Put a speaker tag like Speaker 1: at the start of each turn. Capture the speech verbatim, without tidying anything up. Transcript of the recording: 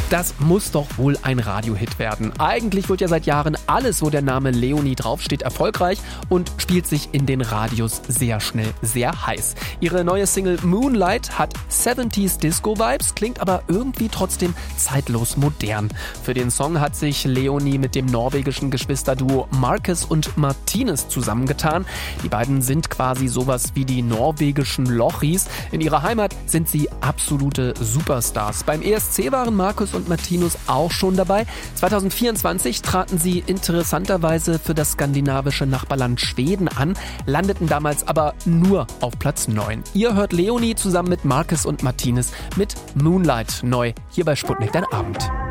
Speaker 1: Das muss doch wohl ein Radiohit werden. Eigentlich wird ja seit Jahren alles, wo der Name Leonie draufsteht, erfolgreich und spielt sich in den Radios sehr schnell sehr heiß. Ihre neue Single Moonlight hat siebziger Disco-Vibes, klingt aber irgendwie trotzdem zeitlos modern. Für den Song hat sich Leonie mit dem norwegischen Geschwisterduo Marcus und Martinus zusammengetan. Die beiden sind quasi sowas wie die norwegischen Lochis. In ihrer Heimat sind sie absolute Superstars. Beim E S C waren Marcus und Martinus auch schon dabei. zwanzig vierundzwanzig traten sie interessanterweise für das skandinavische Nachbarland Schweden an, landeten damals aber nur auf Platz neun. Ihr hört Leonie zusammen mit Marcus und Martinus mit Moonlight neu hier bei Sputnik dein Abend.